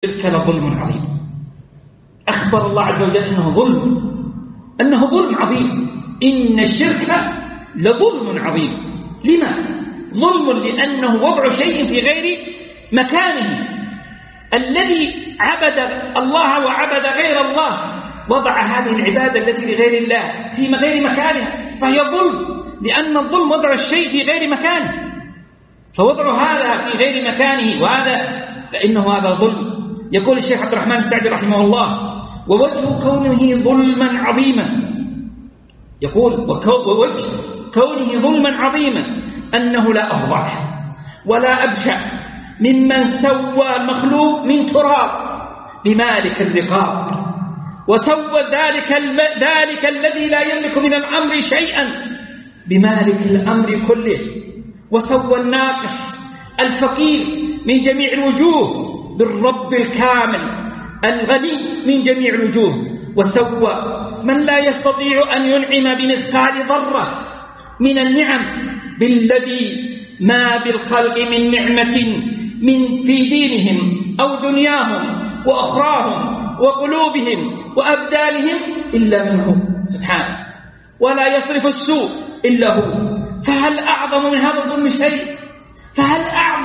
الشرك لظلم عظيم. أخبر الله عز وجل أنه ظلم عظيم. إن الشرك لظلم عظيم. لما؟ ظلم لأنه وضع شيء في غير مكانه. الذي عبد الله وعبد غير الله وضع هذه العبادة التي لغير الله في غير مكانها، فهي ظلم، لأن الظلم وضع الشيء في غير مكانه، فوضع هذا في غير مكانه وهذا فإنه هذا ظلم. يقول الشيخ عبد الرحمن السعدي رحمه الله: ووجه كونه ظلما عظيما، يقول ووجه كونه ظلما عظيما أنه لا أفضح ولا أبشع ممن سوى المخلوق من تراب بمالك الرقاب، وسوى ذلك الذي لا يملك من الأمر شيئا بمالك الأمر كله، وسوى الناقص الفقير من جميع الوجوه بالرب الكامل الغني من جميع الوجوه، وسوى من لا يستطيع أن ينعم بمثقال ذرة من النعم بالذي ما بالخلق من نعمة في دينهم أو دنياهم وأخراهم وقلوبهم وأبدانهم إلا منه سبحانه، ولا يصرف السوء إلا هو. فهل أعظم من هذا الظلم شيء؟ فهل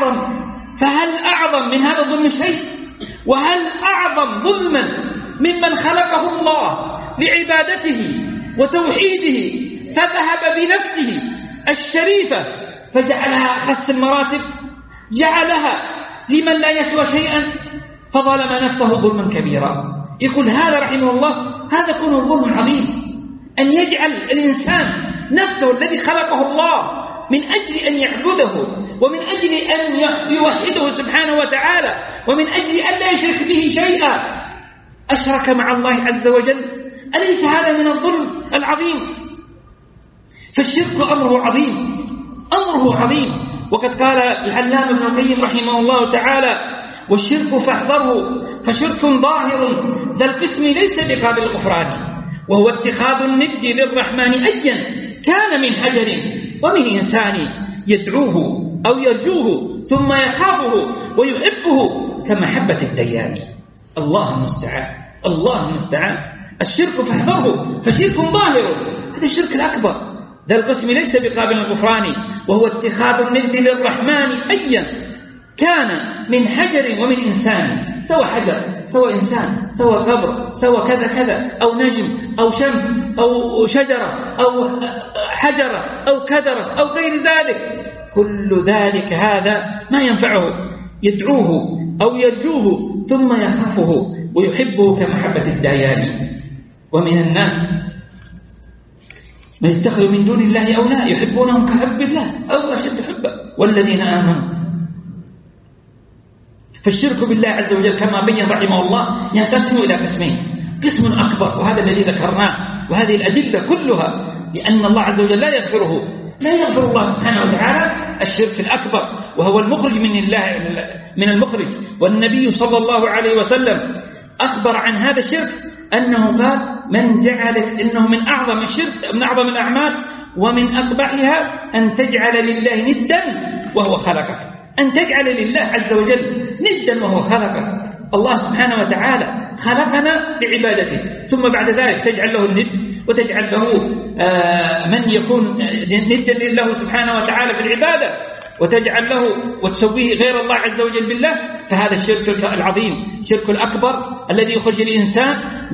أعظم من هذا الظلم شيء؟ وهل أعظم ظلما ممن خلقه الله لعبادته وتوحيده فذهب بنفسه الشريفة فجعلها أخس المراتب، جعلها لمن لا يسوى شيئا فظلم نفسه ظلما كبيرا. يقول هذا رحمه الله هذا كونه ظلم عظيم، أن يجعل الإنسان نفسه الذي خلقه الله من أجل أن يعبده ومن أجل أن يوحده سبحانه وتعالى ومن أجل أن لا يشرك به شيئا أشرك مع الله عز وجل. أليس هذا من الظلم العظيم؟ فالشرك أمره عظيم. وقد قال العلامة ابن القيم رحمه الله تعالى: والشرك فاحذره فشرك ظاهر ذا القسم ليس بقابل الغفران، وهو اتخاذ الند للرحمن أيا كان من حجر ومن إنسان يدعوه أو يرجوه ثم يخافه ويحبه كمحبة الديان. الله المستعان. الشرك فاحذره فشرك ظاهر، هذا الشرك الأكبر ذا القسم ليس بقابل الغفران، وهو اتخاذ الند للرحمن أيا كان من حجر ومن إنسان، سوى حجر سوى إنسان سوى قبر سوى كذا كذا، أو نجم أو شمس أو شجرة أو حجرة أو كدرة أو غير ذلك، كل ذلك هذا ما ينفعه، يدعوه أو يرجوه ثم يخافه ويحبه كمحبة الديان. ومن الناس من يتخذ من دون الله أولياء يحبونهم كحب الله أو أشد حبا والذين آمنوا. فالشرك بالله عز وجل كما بين رحمه الله ينقسم إلى قسمين: قسم أكبر وهذا الذي ذكرناه، وهذه الأدلة كلها لأن الله عز وجل لا يغفر الله سبحانه وتعالى الشرك الأكبر، وهو المخرج من المخرج. والنبي صلى الله عليه وسلم أخبر عن هذا الشرك أنه قال: من جعل إنه من أعظم الشرك، من أعظم الأعمال ومن أقبحها أن تجعل لله ندا وهو خلقك، أن تجعل لله عز وجل ندا وهو خلقك. الله سبحانه وتعالى خلقنا لعبادته، ثم بعد ذلك تجعل له الند وتجعل له من يكون ندا لله سبحانه وتعالى في العبادة، وتجعل له وتسويه غير الله عز وجل بالله. فهذا الشرك العظيم، شرك الأكبر الذي يخرج الإنسان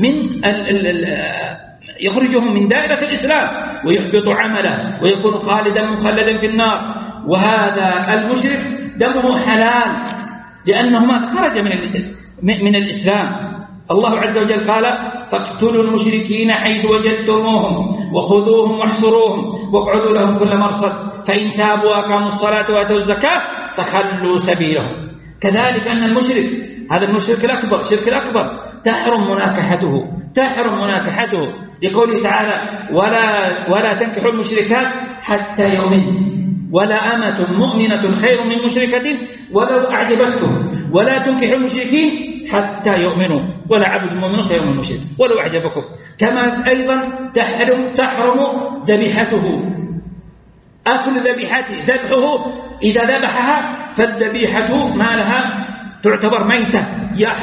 يخرجهم من دائرة الإسلام ويحبط عمله ويكون خالدا مخلدا في النار. وهذا المشرك دمه حلال لأنه ما خرج من الإسلام. الله عز وجل قال: فاقتلوا المشركين حيث وجدتموهم وخذوهم واحصروهم واقعدوا لهم كل مرصد فإن تابوا وأقاموا الصلاة وآتوا الزكاة فخلوا سبيلهم. كذلك أن المشرك، هذا المشرك الأكبر، شرك الأكبر، تحرم مناكحته لقوله تعالى: ولا تنكحوا المشركات حتى يؤمنوا، ولا أمة مؤمنة خير من مشركة ولو أعجبتكم، ولا تنكحوا المشركين حتى يؤمنوا، ولا عبد مؤمن خير من مشرك ولو أعجبكم. كما أيضا تحرم ذبيحته، أكل ذبيحته، ذبحه إذا ذبحها فالذبيحة ما لها تعتبر ميتة.